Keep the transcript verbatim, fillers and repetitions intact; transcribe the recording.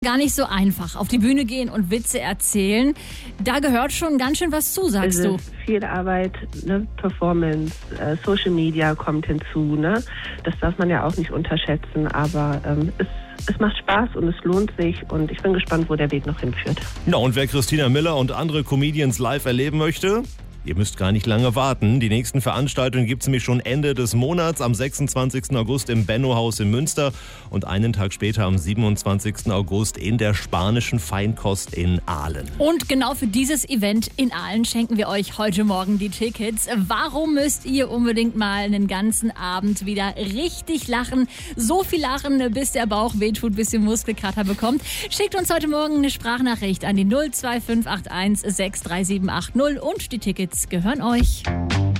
Gar nicht so einfach. Auf die Bühne gehen und Witze erzählen. Da gehört schon ganz schön was zu, sagst also du. Viel Arbeit, ne? Performance, äh, Social Media kommt hinzu. Ne? Das darf man ja auch nicht unterschätzen, aber ähm, es, es macht Spaß und es lohnt sich und ich bin gespannt, wo der Weg noch hinführt. Na, und wer Christina Miller und andere Comedians live erleben möchte? Ihr müsst gar nicht lange warten. Die nächsten Veranstaltungen gibt es nämlich schon Ende des Monats, am sechsundzwanzigsten August im Benno-Haus in Münster und einen Tag später am siebenundzwanzigsten August in der Spanischen Feinkost in Aalen. Und genau für dieses Event in Aalen schenken wir euch heute Morgen die Tickets. Warum müsst ihr unbedingt mal einen ganzen Abend wieder richtig lachen? So viel lachen, bis der Bauch wehtut, bis ihr Muskelkater bekommt. Schickt uns heute Morgen eine Sprachnachricht an die null zwei fünf acht eins sechs drei sieben acht null und die Tickets gehören euch.